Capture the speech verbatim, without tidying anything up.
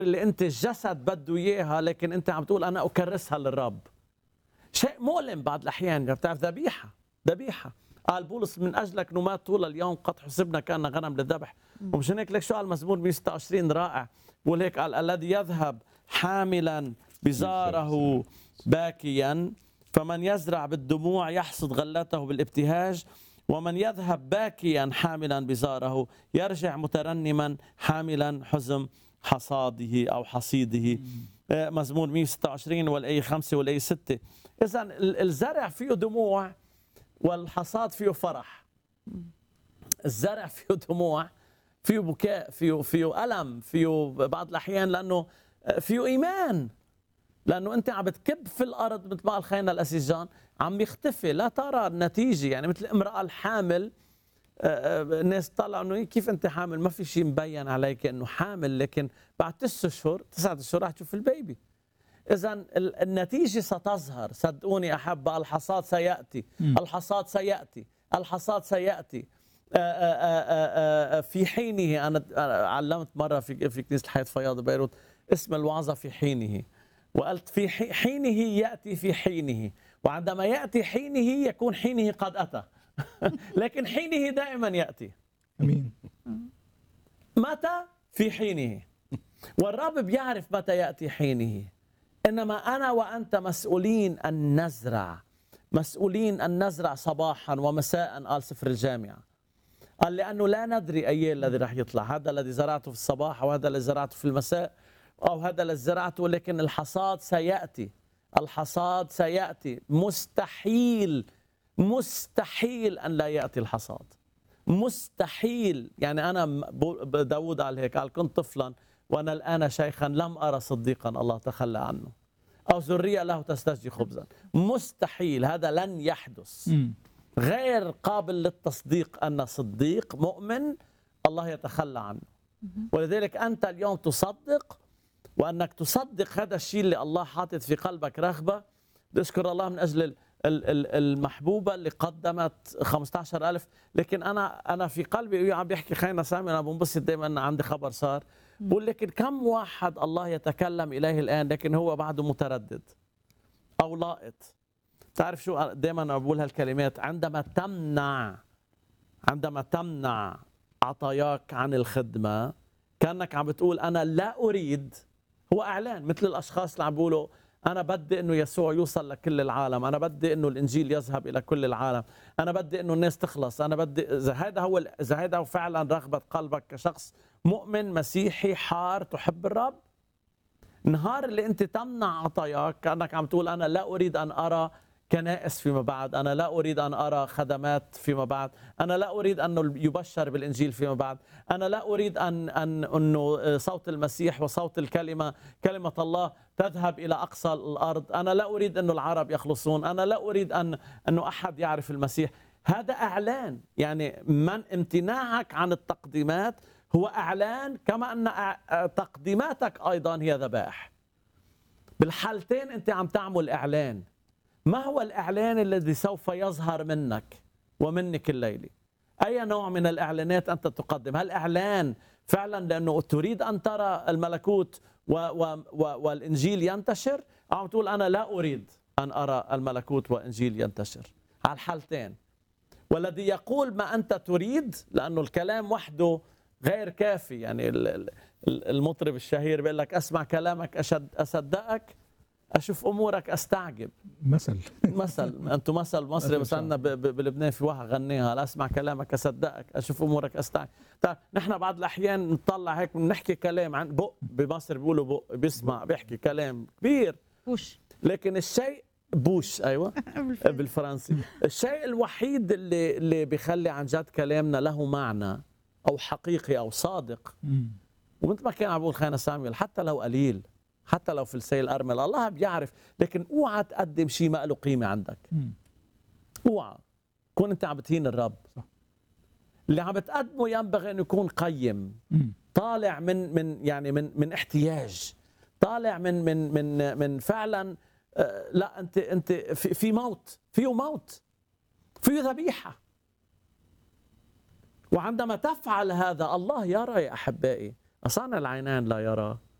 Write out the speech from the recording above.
اللي انت الجسد بده اياها، لكن انت عم تقول انا اكرسها للرب. شيء مؤلم بعض الاحيان. بتعرف ذبيحه ذبيحه قال بولس من اجلك نمات طول اليوم قد حسبنا كان غنم للذبح. ومشان هيك لك شو قال مزمور مئة وستة وعشرين رائع، بقول هيك قال الذي يذهب حاملا بزاره باكيا، فمن يزرع بالدموع يحصد غلته بالابتهاج، ومن يذهب باكيا حاملا بزاره يرجع مترنما حاملا حزم حصاده أو حصيده. مزمور مئة وستة وعشرين والآية خمسة والآية ستة. إذا الزرع فيه دموع والحصاد فيه فرح. الزرع فيه دموع، فيه بكاء، فيه فيه ألم، فيه بعض الأحيان لأنه فيه إيمان، لأنه أنت عم بتكب في الأرض مثل ما قال خينا الأسيجان، عم يختفي لا ترى النتيجة. يعني مثل الامرأة الحامل، الناس طلعوا انه كيف انت حامل، ما في شيء مبين عليك انه حامل، لكن بعد تسع اشهر تسعة اشهر رح تشوف البيبي. اذا النتيجه ستظهر، صدقوني احبه، الحصاد سياتي، الحصاد سياتي، الحصاد سياتي في حينه. انا علمت مره في في كنيسه الحياه فياض بيروت اسم الوعظه في حينه، وقلت في حينه ياتي في حينه، وعندما ياتي حينه يكون حينه قد اتى. لكن حينه دائما يأتي. أمين. متى؟ في حينه. والرب بيعرف متى يأتي حينه. إنما أنا وأنت مسؤولين أن نزرع، مسؤولين أن نزرع صباحا ومساء، قال سفر الجامعة. قال لأنه لا ندري أي الذي رح يطلع، هذا الذي زرعته في الصباح أو هذا الذي زرعته في المساء أو هذا الذي زرعته، لكن الحصاد سيأتي، الحصاد سيأتي. مستحيل مستحيل أن لا يأتي الحصاد، مستحيل. يعني أنا داود قال هيك، قال كنت طفلا وأنا الآن شيخا لم أرى صديقا الله تخلى عنه أو ذرية له تستسجي خبزا. مستحيل، هذا لن يحدث. غير قابل للتصديق أن صديق مؤمن الله يتخلى عنه. ولذلك أنت اليوم تصدق، وأنك تصدق هذا الشيء اللي الله حاطط في قلبك رغبة. بشكر الله من أجل المحبوبة اللي قدمت خمسة عشر ألف. لكن أنا أنا في قلبي عم بيحكي خينا سامي، أنا بنبسط دائما أن عندي خبر صار بقول لكن كم واحد الله يتكلم إليه الآن لكن هو بعده متردد أو لاقط. تعرف شو دائما أنا بقول هالكلمات، عندما تمنع عندما تمنع عطاياك عن الخدمة كأنك عم بتقول أنا لا أريد. هو إعلان، مثل الأشخاص اللي عم بيقولوا أنا بدي إنه يسوع يوصل لكل العالم، أنا بدي إنه الإنجيل يذهب إلى كل العالم، أنا بدي إنه الناس تخلص، أنا بدي. إذا هذا هو إذا هذا هو فعلا رغبة قلبك كشخص مؤمن مسيحي حار تحب الرب، نهار اللي أنت تمنع عطاياك كأنك عم تقول أنا لا أريد أن أرى كنائس فيما بعد، أنا لا أريد أن أرى خدمات فيما بعد، أنا لا أريد أن يبشر بالإنجيل فيما بعد، أنا لا أريد أن أن أنه صوت المسيح وصوت الكلمة كلمة الله تذهب إلى أقصى الأرض، أنا لا أريد أنه العرب يخلصون، أنا لا أريد أن أنه أحد يعرف المسيح. هذا إعلان. يعني من امتناعك عن التقديمات هو إعلان، كما أن تقديماتك أيضا هي ذبائح. بالحالتين أنت عم تعمل إعلان. ما هو الإعلان الذي سوف يظهر منك ومنك الليلة؟ أي نوع من الإعلانات أنت تقدم؟ هل إعلان فعلا لأنه تريد أن ترى الملكوت و و و والإنجيل ينتشر، أو عم تقول أنا لا أريد أن أرى الملكوت والإنجيل ينتشر؟ على الحالتين. والذي يقول ما أنت تريد، لأنه الكلام وحده غير كافي. يعني المطرب الشهير بيقول لك أسمع كلامك أشد أصدقك، أشوف أمورك أستعجب. مثل مثل أنتم مثل مصري، مثلنا بلبنان في واحد غنيها، لا أسمع كلامك أصدقك أشوف أمورك أستعجب. طيب نحن بعض الأحيان نطلع هيك بنحكي كلام عن بق، بمصر بيقولوا بق، بيسمع بيحكي كلام كبير بوش، لكن الشيء بوش أيوة بالفرنسي. الشيء الوحيد اللي اللي بيخلي عن جد كلامنا له معنى أو حقيقي أو صادق، ومثل ما كان عم بقول خينا ساميول، حتى لو قليل، حتى لو في السيل الأرمل، الله بيعرف. لكن اوعى تقدم شيء ما له قيمة عندك. اوعى كون انت عم بتهين الرب. صح. اللي عم بتقدمه ينبغي انه يكون قيم، طالع من من يعني من من احتياج، طالع من من من من فعلا. آه لا انت انت في, في موت، فيه موت، فيه ذبيحة. وعندما تفعل هذا الله يرى يا احبائي. أصانع العينان لا يرى